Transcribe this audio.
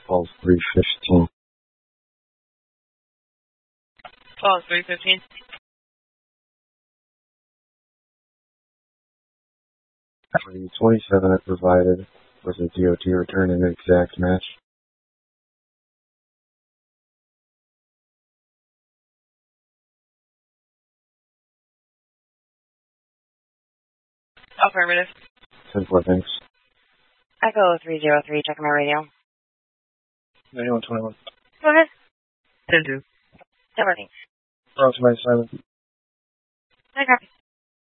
Falls 315. Falls 315. For the 27 it provided, was a DOT return an exact match? Affirmative. 10-4, thanks. Echo 303, checking my radio. 9121. Go ahead. 10-2. 10 working. We're on to my assignment. I copy.